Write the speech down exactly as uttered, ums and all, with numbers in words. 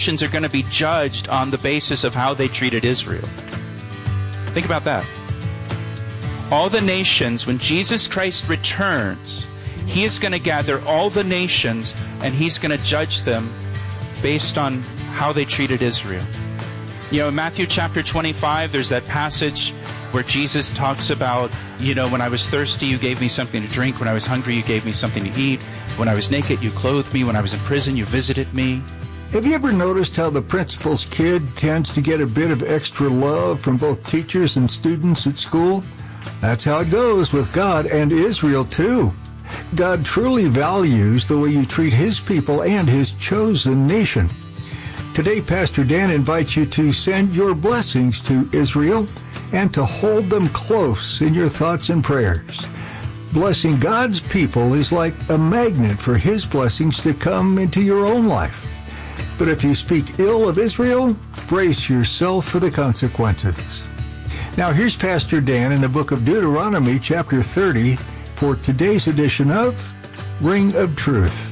nations are going to be judged on the basis of how they treated Israel. Think about that. All the nations, when Jesus Christ returns, He is going to gather all the nations and He's going to judge them based on how they treated Israel. You know, in Matthew chapter twenty-five, there's that passage where Jesus talks about, you know, when I was thirsty, you gave me something to drink. When I was hungry, you gave me something to eat. When I was naked, you clothed me. When I was in prison, you visited me. Have you ever noticed how the principal's kid tends to get a bit of extra love from both teachers and students at school? That's how it goes with God and Israel, too. God truly values the way you treat His people and His chosen nation. Today, Pastor Dan invites you to send your blessings to Israel and to hold them close in your thoughts and prayers. Blessing God's people is like a magnet for His blessings to come into your own life. But if you speak ill of Israel, brace yourself for the consequences. Now here's Pastor Dan in the book of Deuteronomy, chapter thirty, for today's edition of Ring of Truth.